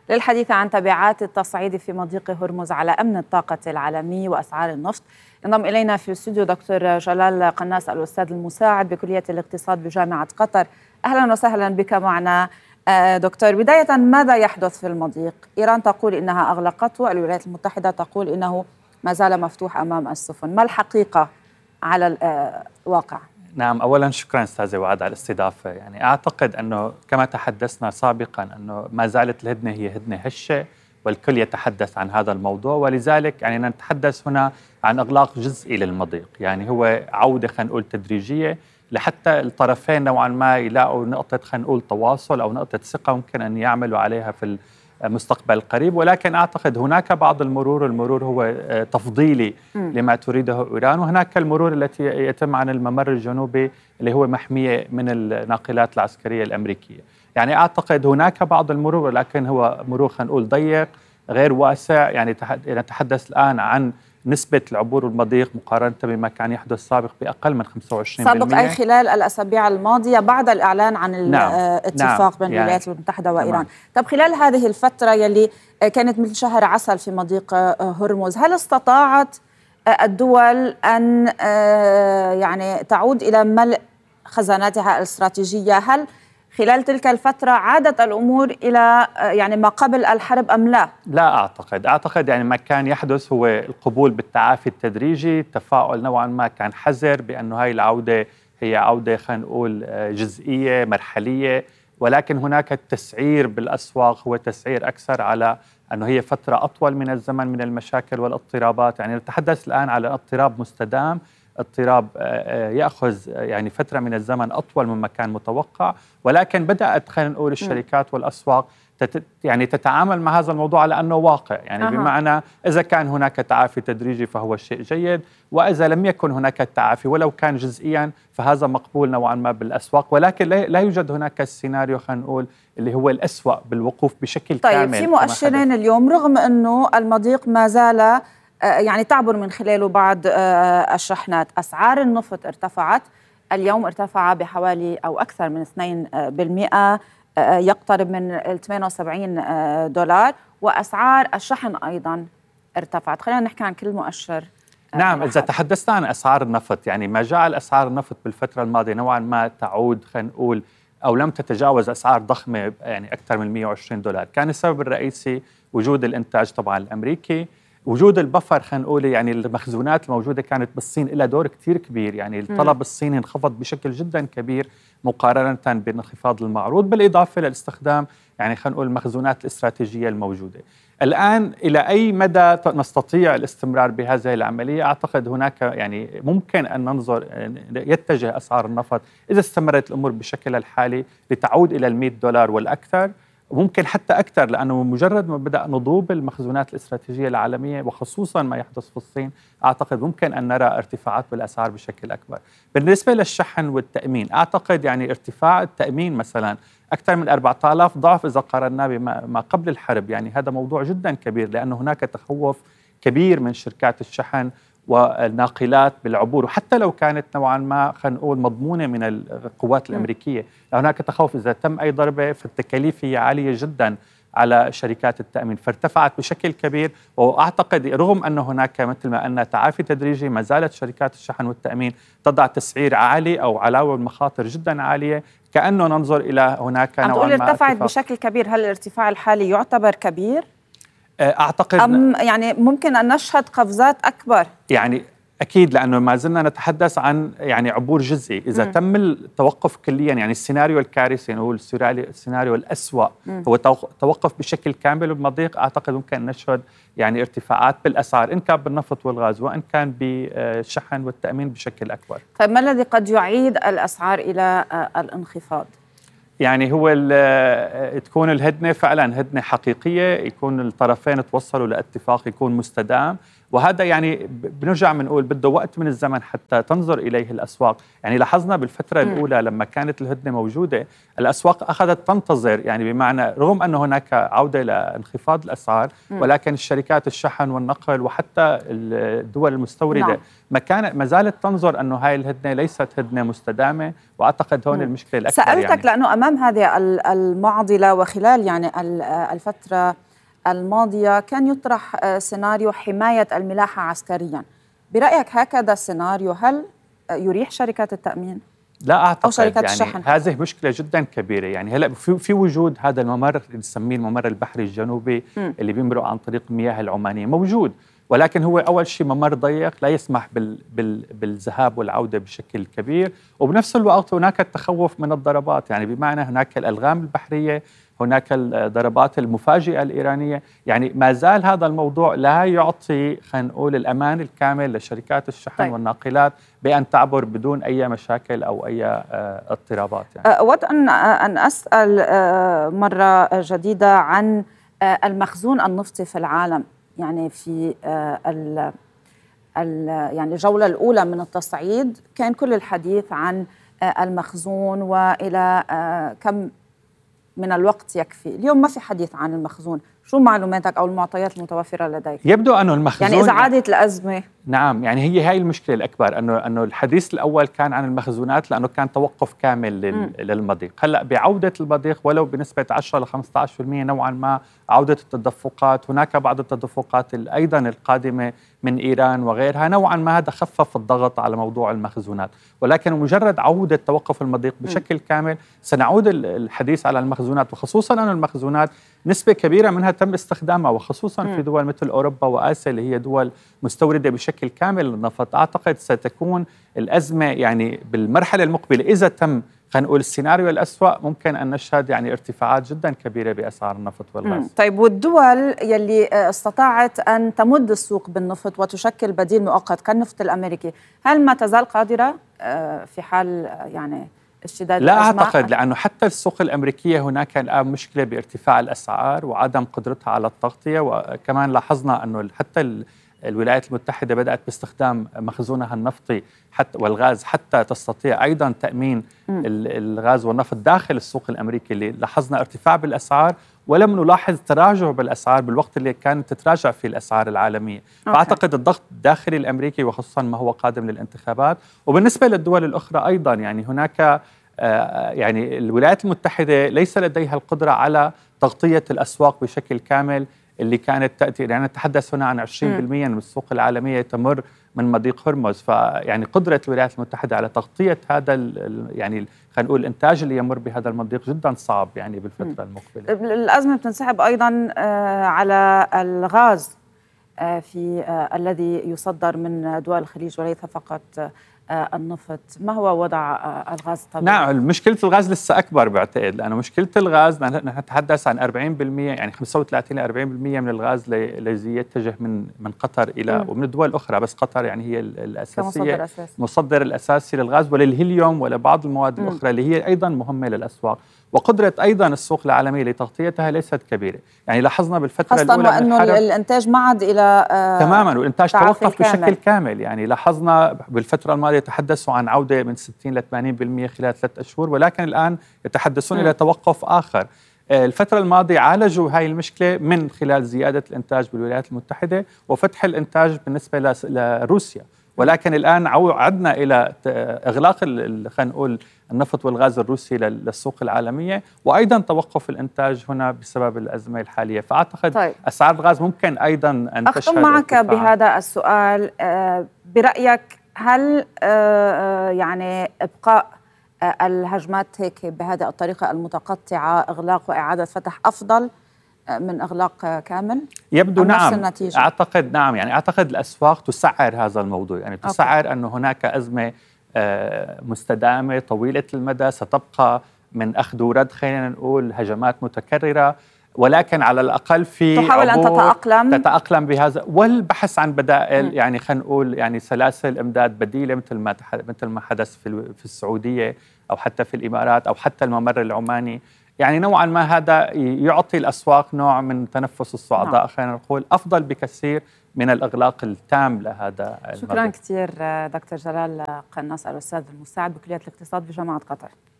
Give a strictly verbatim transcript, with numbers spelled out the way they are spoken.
للحديث عن تبعات التصعيد في مضيق هرمز على أمن الطاقة العالمي وأسعار النفط. انضم إلينا في الاستوديو دكتور جلال قناص، الأستاذ المساعد بكلية الاقتصاد بجامعة قطر. أهلا وسهلا بك معنا دكتور. بداية، ماذا يحدث في المضيق؟ إيران تقول إنها أغلقته، الولايات المتحدة تقول إنه ما زال مفتوح أمام السفن. ما الحقيقة على الواقع؟ نعم، أولا شكرا أستاذة وعد على الاستضافة. يعني أعتقد أنه كما تحدثنا سابقا أنه ما زالت الهدنة هي هدنة هشة، والكل يتحدث عن هذا الموضوع، ولذلك يعني نتحدث هنا عن إغلاق جزئي للمضيق. يعني هو عودة خلينا نقول تدريجية لحتى الطرفين نوعا ما يلاقوا نقطة خلينا نقول تواصل أو نقطة ثقة ممكن أن يعملوا عليها في المستقبل القريب. ولكن أعتقد هناك بعض المرور المرور هو تفضيلي م. لما تريده إيران، وهناك المرور التي يتم عن الممر الجنوبي اللي هو محمية من الناقلات العسكرية الأمريكية. يعني أعتقد هناك بعض المرور، ولكن هو مرور خلينا نقول ضيق غير واسع. يعني نتحدث الآن عن نسبة العبور المضيق مقارنة بما كان يحدث سابق بأقل من خمسة وعشرين بالمئة سابق، أي خلال الأسابيع الماضية بعد الإعلان عن نعم. الاتفاق نعم. بين يعني الولايات المتحدة وإيران. تمام. طب خلال هذه الفترة يلي كانت مثل شهر عسل في مضيق هرمز، هل استطاعت الدول أن يعني تعود إلى ملء خزاناتها الاستراتيجية؟ هل خلال تلك الفترة عادت الأمور إلى يعني ما قبل الحرب أم لا؟ لا أعتقد أعتقد يعني ما كان يحدث هو القبول بالتعافي التدريجي، التفاؤل نوعا ما كان حذر بأنه هاي العودة هي عودة خلينا نقول جزئية مرحلية، ولكن هناك التسعير بالأسواق هو تسعير أكثر على أنه هي فترة أطول من الزمن من المشاكل والاضطرابات. يعني نتحدث الآن على اضطراب مستدام، اضطراب يأخذ يعني فترة من الزمن أطول مما كان متوقع، ولكن بدأت خلينا نقول الشركات والأسواق تت يعني تتعامل مع هذا الموضوع على أنه واقع. يعني أه. بمعنى إذا كان هناك تعافي تدريجي فهو شيء جيد، وإذا لم يكن هناك التعافي ولو كان جزئيا فهذا مقبول نوعا ما بالأسواق، ولكن لا يوجد هناك السيناريو خلينا نقول اللي هو الأسوأ بالوقوف بشكل طيب كامل. طيب في مؤشرين اليوم رغم أنه المضيق ما زال يعني تعبر من خلاله بعض الشحنات. أسعار النفط ارتفعت اليوم، ارتفع بحوالي أو أكثر من اثنين بالمئة، يقترب من ثمانية وسبعين دولار، وأسعار الشحن أيضا ارتفعت. خلينا نحكي عن كل مؤشر. نعم، إذا تحدثنا عن أسعار النفط، يعني ما جعل أسعار النفط بالفترة الماضية نوعا ما تعود خلينا نقول أو لم تتجاوز أسعار ضخمة يعني أكثر من مئة وعشرين دولار، كان السبب الرئيسي وجود الإنتاج طبعا الأمريكي، وجود البفر خلينا نقول يعني المخزونات الموجودة كانت بالصين لها دور كتير كبير. يعني الطلب الصيني انخفض بشكل جدا كبير مقارنة بانخفاض المعروض، بالإضافة للاستخدام يعني خلينا نقول المخزونات الاستراتيجية الموجودة. الآن إلى أي مدى نستطيع الاستمرار بهذه العملية؟ أعتقد هناك يعني ممكن أن ننظر يتجه أسعار النفط إذا استمرت الأمور بشكلها الحالي لتعود إلى المئة دولار والأكثر، وممكن حتى أكثر، لأنه مجرد ما بدأ نضوب المخزونات الاستراتيجية العالمية وخصوصا ما يحدث في الصين أعتقد ممكن أن نرى ارتفاعات بالأسعار بشكل أكبر. بالنسبة للشحن والتأمين، أعتقد يعني ارتفاع التأمين مثلا أكثر من أربعة آلاف ضعف إذا قارناه بما قبل الحرب. يعني هذا موضوع جدا كبير، لأن هناك تخوف كبير من شركات الشحن والناقلات بالعبور، وحتى لو كانت نوعا ما خلينا نقول مضمونة من القوات الأمريكية، هناك تخوف إذا تم أي ضربة فالتكاليف هي عالية جدا على شركات التأمين، فارتفعت بشكل كبير. وأعتقد رغم أن هناك مثل ما أن تعافي تدريجي، ما زالت شركات الشحن والتأمين تضع تسعير عالي أو علاوة المخاطر جدا عالية، كأنه ننظر إلى هناك نوعا ما. عم تقول ارتفعت اتفاق. بشكل كبير، هل الارتفاع الحالي يعتبر كبير؟ أعتقد أم يعني ممكن أن نشهد قفزات أكبر؟ يعني أكيد، لأنه ما زلنا نتحدث عن يعني عبور جزئي. إذا م. تم التوقف كليا، يعني السيناريو الكارثي يعني هو السيناريو الأسوأ م. هو توقف بشكل كامل بالمضيق، أعتقد ممكن أن نشهد يعني ارتفاعات بالأسعار إن كان بالنفط والغاز وإن كان بالشحن والتأمين بشكل أكبر. طيب ما الذي قد يعيد الأسعار إلى الانخفاض؟ يعني هو تكون الهدنة فعلا هدنة حقيقية، يكون الطرفين توصلوا لاتفاق يكون مستدام، وهذا يعني بنرجع بنقول بده وقت من الزمن حتى تنظر إليه الأسواق. يعني لاحظنا بالفترة م. الأولى لما كانت الهدنة موجودة الأسواق أخذت تنتظر، يعني بمعنى رغم أن هناك عودة لانخفاض الأسعار م. ولكن الشركات الشحن والنقل وحتى الدول المستوردة نعم. ما كان ما زالت تنظر أنه هاي الهدنة ليست هدنة مستدامة، وأعتقد هون م. المشكلة الأكبر. سألتك يعني لأنه أمام هذه المعضلة وخلال يعني الفترة الماضية كان يطرح سيناريو حماية الملاحة عسكريا، برأيك هكذا السيناريو هل يريح شركات التأمين؟ لا أعتقد، أو شركات يعني الشحن؟ هذه مشكلة جدا كبيرة. يعني هلا في, في وجود هذا الممر اللي نسميه الممر البحري الجنوبي م. اللي بيمرق عن طريق المياه العمانية موجود، ولكن هو أول شيء ممر ضيق لا يسمح بال بال بالذهاب والعودة بشكل كبير، وبنفس الوقت هناك التخوف من الضربات، يعني بمعنى هناك الألغام البحرية، هناك الضربات المفاجئة الإيرانية. يعني ما زال هذا الموضوع لا يعطي خلينا نقول الأمان الكامل لشركات الشحن طيب. والناقلات بأن تعبر بدون أي مشاكل أو أي اضطرابات. يعني أود أن أن أسأل مرة جديدة عن المخزون النفطي في العالم. يعني في ال ال يعني الجولة الأولى من التصعيد كان كل الحديث عن المخزون وإلى كم من الوقت يكفي. اليوم ما في حديث عن المخزون، شو معلوماتك أو المعطيات المتوفرة لديك؟ يبدو أنه المخزون يعني إذا عادت الأزمة. نعم، يعني هي هاي المشكلة الأكبر، أنه أنه الحديث الأول كان عن المخزونات لأنه كان توقف كامل للمضيق. هلأ بعودة المضيق ولو بنسبة عشرة إلى خمسة عشر بالمئة نوعا ما عودة التدفقات، هناك بعض التدفقات أيضا القادمة من إيران وغيرها، نوعا ما هذا خفف الضغط على موضوع المخزونات، ولكن مجرد عودة توقف المضيق بشكل م. كامل سنعود الحديث على المخزونات، وخصوصا أن المخزونات نسبة كبيرة منها تم استخدامها، وخصوصا م. في دول مثل أوروبا وآسيا اللي هي دول مستوردة بشكل كامل للنفط. أعتقد ستكون الأزمة يعني بالمرحلة المقبلة إذا تم خلينا نقول السيناريو الأسوأ ممكن أن نشهد يعني ارتفاعات جدا كبيرة بأسعار النفط والغاز. طيب والدول يلي استطاعت أن تمد السوق بالنفط وتشكل بديل مؤقت كالنفط الأمريكي، هل ما تزال قادرة في حال يعني اشتداد لا الأزمة؟ أعتقد، لأنه حتى السوق الأمريكية هناك الآن مشكلة بارتفاع الأسعار وعدم قدرتها على التغطية، وكمان لاحظنا أنه حتى الولايات المتحدة بدأت باستخدام مخزونها النفطي حتى والغاز حتى تستطيع أيضا تأمين م. الغاز والنفط داخل السوق الأمريكي، اللي لاحظنا ارتفاع بالأسعار ولم نلاحظ تراجع بالأسعار بالوقت اللي كانت تتراجع فيه الأسعار العالمية. أوكي. فأعتقد الضغط الداخلي الأمريكي وخصوصا ما هو قادم للانتخابات. وبالنسبة للدول الأخرى أيضا يعني هناك آه يعني الولايات المتحدة ليس لديها القدرة على تغطية الأسواق بشكل كامل اللي كانت تأتي، يعني نتحدث هنا عن عشرين بالمئة من السوق العالمية تمر من مضيق هرمز، فيعني قدرة الولايات المتحدة على تغطية هذا يعني خلينا نقول الإنتاج اللي يمر بهذا المضيق جدا صعب يعني بالفترة المقبلة. الأزمة بتنسحب أيضا على الغاز في الذي يصدر من دول الخليج وليس فقط النفط، ما هو وضع الغاز الطبيعي؟ نعم، مشكلة الغاز لسه أكبر بعتقد، لأنه مشكلة الغاز نحن نتحدث عن أربعين بالمئة يعني خمسة وثلاثين إلى أربعين بالمئة من الغاز الذي يتجه من من قطر إلى م. ومن الدول الأخرى، بس قطر يعني هي الأساسية أساسي. المصدر الأساسي للغاز وللهيليوم ولبعض المواد م. الأخرى اللي هي أيضا مهمة للأسواق، وقدرة أيضا السوق العالمية لتغطيتها ليست كبيرة. يعني لاحظنا بالفترة الأولى وأنه الإنتاج ما عاد إلى آه تماما، والإنتاج توقف كامل. بشكل كامل. يعني لاحظنا بالفترة الماضية يتحدثوا عن عودة من ستين إلى ثمانين بالمئة خلال ثلاثة أشهر، ولكن الآن يتحدثون م. إلى توقف آخر. الفترة الماضية عالجوا هاي المشكلة من خلال زيادة الإنتاج بالولايات المتحدة وفتح الإنتاج بالنسبة لروسيا، ولكن الآن عدنا إلى إغلاق خلينا نقول النفط والغاز الروسي للسوق العالمية، وأيضا توقف الإنتاج هنا بسبب الأزمة الحالية. فأعتقد طيب. أسعار الغاز ممكن أيضا أن تشهد. أختم معك ارتفاع. بهذا السؤال، برأيك هل يعني إبقاء الهجمات هيك بهذه الطريقة المتقطعة، إغلاق وإعادة فتح، أفضل من إغلاق كامل؟ يبدو نعم النتيجة؟ أعتقد نعم، يعني أعتقد الأسواق تسعر هذا الموضوع، يعني تسعر أنه هناك أزمة مستدامة طويلة المدى ستبقى من أخذ ورد، خلينا نقول هجمات متكررة، ولكن على الأقل في تحاول أن تتأقلم تتأقلم بهذا والبحث عن بدائل. م. يعني خلينا نقول يعني سلاسل إمداد بديلة مثل ما مثل ما حدث في في السعودية أو حتى في الإمارات أو حتى الممر العماني. يعني نوعا ما هذا يعطي الأسواق نوع من تنفس الصعداء، نعم. خلينا نقول أفضل بكثير من الإغلاق التام لهذا الموضوع. شكرا كثير دكتور جلال قناص الأستاذ المساعد بكلية الاقتصاد بجامعة قطر.